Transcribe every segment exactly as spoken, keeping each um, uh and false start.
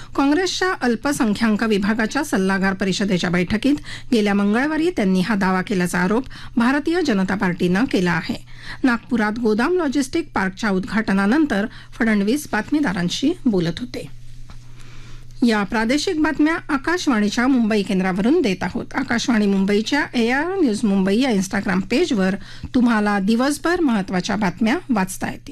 काँग्रेसच्या अल्पसंख्याक विभागाच्या सल्लागार परिषदेच्या बैठकीत गेल्या मंगळवारी त्यांनी हा दावा केल्याचा आरोप भारतीय जनता पार्टीनं केला आहे. नागपुरात गोदाम लॉजिस्टिक पार्कच्या उद्घाटनानंतर फडणवीस बातमीदारांशी बोलत होते. या प्रादेशिक बातम्या आकाशवाणीच्या मुंबई केंद्रावरून देत आहोत. आकाशवाणी मुंबईच्या एआर न्यूज मुंबई या इंस्टाग्राम पेजवर तुम्हाला दिवसभर महत्त्वाच्या बातम्या वाचता येतील.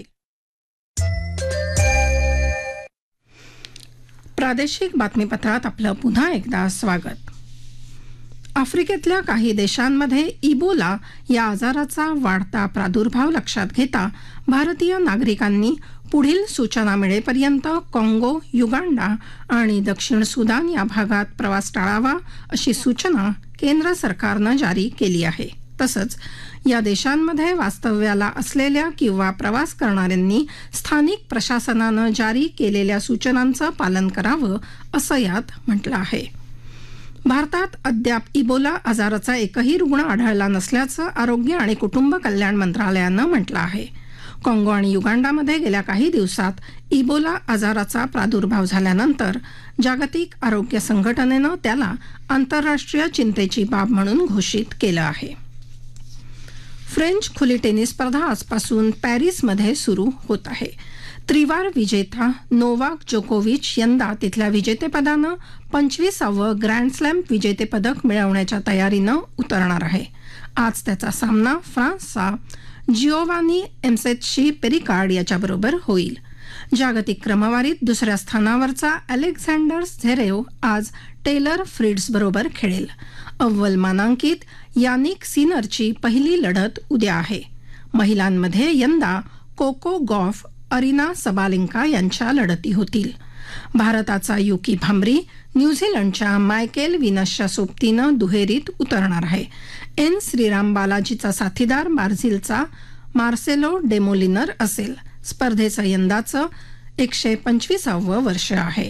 प्रादेशिक बातमीपत्रात आपलं पुन्हा एकदा स्वागत. आफ्रिकेतल्या काही देशांमध्ये इबोला या आजाराचा वाढता प्रादुर्भाव लक्षात घेता भारतीय नागरिकांनी पुढील सूचना मिळेपर्यंत काँगो, युगांडा आणि दक्षिण सुदान या भागात प्रवास टाळावा अशी सूचना केंद्र सरकारनं जारी केली आहे. तसंच या देशांमध्ये वास्तव्याला असलेल्या किंवा प्रवास करणाऱ्यांनी स्थानिक प्रशासनानं जारी केलेल्या सूचनांचं पालन करावं असं यात म्हटलं आहे. भारतात अद्याप इबोला आजाराचा एकही रुग्ण आढळला नसल्याचं आरोग्य आणि कुटुंब कल्याण मंत्रालयानं म्हटलं आहे. काँगो आणि युगांडामध्ये गेल्या काही दिवसात इबोला आजाराचा प्रादुर्भाव झाल्यानंतर जागतिक आरोग्य संघटनेनं त्याला आंतरराष्ट्रीय चिंतेची बाब म्हणून घोषित केलं आहे. फ्रेंच खुली टेनिस स्पर्धा आजपासून पॅरिसमध्ये सुरू होत आहे. त्रिवार विजेता नोवाक जोकोविच यंदा तिथल्या विजेतेपदानं पंचवीसावं ग्रँड स्लॅम विजेतेपदक मिळवण्याच्या तयारीनं उतरणार आहे. आज त्याचा सामना फ्रान्सचा जिओवानी एम्सेटशी पेरिकार्ड याच्याबरोबर होईल. जागतिक क्रमवारीत दुसऱ्या स्थानावरचा अलेक्झांडर झेरेव आज टेलर फ्रिट्झ बरोबर खेळेल. अव्वल मानांकित यानिक सिनरची पहिली लढत उद्या आहे. महिलांमध्ये यंदा कोको गॉफ, अरिना सबालेंका यांच्या लढती होतील. भारताचा युकी भांबरी न्यूझीलंडच्या मायकेल विनसच्या सोबतीनं दुहेरीत उतरणार आहे. एन श्रीराम बालाजीचा साथीदार ब्राझीलचा मार्सेलो डेमोलिनर असेल. स्पर्धेचं यंदाचं एकशे पंचवीसावं वर्ष आहे.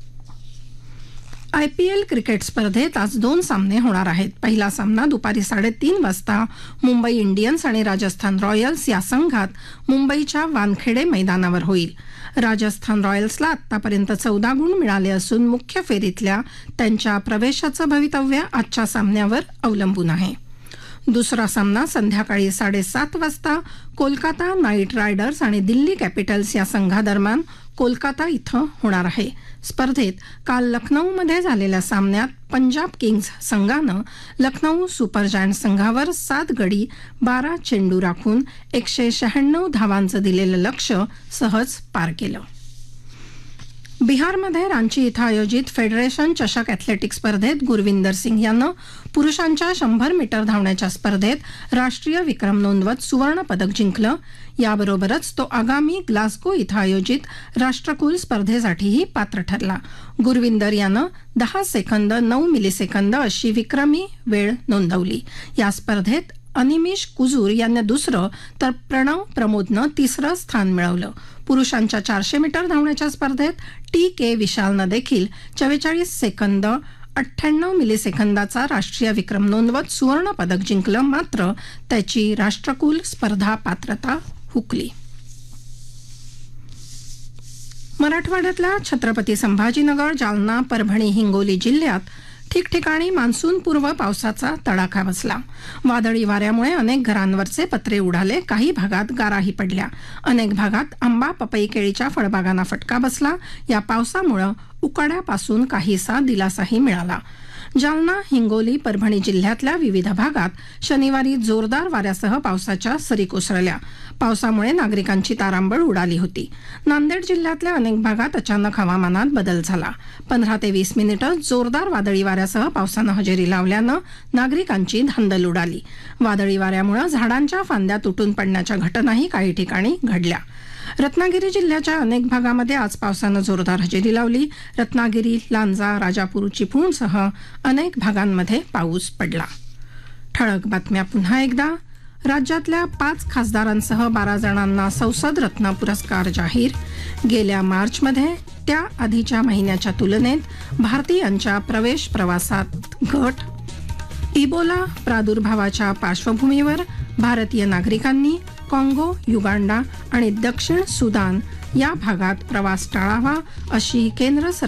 आयपीएल क्रिकेट स्पर्धेत आज दोन सामने होणार आहेत. पहिला सामना दुपारी साडेतीन वाजता मुंबई इंडियन्स आणि राजस्थान रॉयल्स या संघात मुंबईच्या वानखेडे मैदानावर होईल. राजस्थान रॉयल्सला आतापर्यंत चौदा गुण मिळाले असून मुख्य फेरीतल्या त्यांच्या प्रवेशाचं भवितव्य आजच्या सामन्यावर अवलंबून आहे. दुसरा सामना संध्याकाळी साडेसात वाजता कोलकाता नाईट रायडर्स आणि दिल्ली कॅपिटल्स या संघादरम्यान कोलकाता इथं होणार आहे. स्पर्धेत काल लखनौमध्ये झालेल्या सामन्यात पंजाब किंग्ज संघानं लखनौ सुपर जायंट संघावर सात गडी बारा चेंडू राखून एकशे शहाण्णव धावांचं दिलेलं लक्ष्य सहज पार केलं. बिहारमध्ये रांची इथं आयोजित फेडरेशन चषक अॅथलेटिक्स स्पर्धेत गुरविंदर सिंग यानं पुरुषांच्या शंभर मीटर धावण्याच्या स्पर्धेत राष्ट्रीय विक्रम नोंदवत सुवर्ण पदक जिंकलं. याबरोबरच तो आगामी ग्लासगो इथं आयोजित राष्ट्रकुल स्पर्धेसाठीही पात्र ठरला. गुरविंदर यानं दहा सेकंद नऊ मिलीसेकंद अशी विक्रमी वेळ नोंदवली. या स्पर्धेत अनिमिश कुजूर यांनी दुसरं तर प्रणव प्रमोदनं तिसरं स्थान मिळवलं. पुरुषांच्या चारशे मीटर धावण्याच्या स्पर्धेत टी के विशालनं देखील चव्वेचाळीस सेकंद अठ्ठ्याण्णव मिलीसेकंदाचा राष्ट्रीय विक्रम नोंदवत सुवर्ण पदक जिंकलं. मात्र त्याची राष्ट्रकुल स्पर्धा पात्रता हुकली. मराठवाड्यातल्या छत्रपती संभाजीनगर, जालना, परभणी, हिंगोली जिल्ह्यात ठिकठिकाणी मान्सूनपूर्व पावसाचा तडाखा बसला. वादळी वाऱ्यामुळे अनेक घरांवरचे पत्रे उडाले. काही भागात गाराही पडल्या. अनेक भागात आंबा, पपई, केळीच्या फळबागांना फटका बसला. या पावसामुळे उकाड्यापासून काहीसा दिलासाही मिळाला. जालना, हिंगोली, परभणी जिल्ह्यातल्या विविध भागात शनिवारी जोरदार वाऱ्यासह पावसाच्या सरी कोसळल्या. पावसामुळे नागरिकांची तारांबळ उडाली होती. नांदेड जिल्ह्यातल्या अनेक भागात अचानक हवामानात बदल झाला. पंधरा ते वीस मिनिटं जोरदार वादळी वाऱ्यासह पावसानं हजेरी लावल्यानं नागरिकांची धांदल उडाली. वादळी वाऱ्यामुळे झाडांच्या फांद्या तुटून पडण्याच्या घटनाही काही ठिकाणी घडल्या. रत्नागिरी जिल्ह्याच्या अनेक भागामध्ये आज पावसानं जोरदार हजेरी लावली. रत्नागिरी, लांजा, राजापूर, चिपळूणसह अनेक भागांमध्ये पाऊस पडला. ठळक बातम्या पुन्हा एकदा. राज्यातल्या पाच खासदारांसह बारा जणांना संसद रत्न पुरस्कार जाहीर. गेल्या मार्चमध्ये त्या आधीच्या महिन्याच्या तुलनेत भारतीयांच्या प्रवेश प्रवासात घट. इबोला प्रादुर्भावाच्या पार्श्वभूमीवर भारतीय नागरिकांनी काँगो, युगांडा आणि दक्षिण सुदान या भागात प्रवास टाळावा अशी केंद्र सरकारची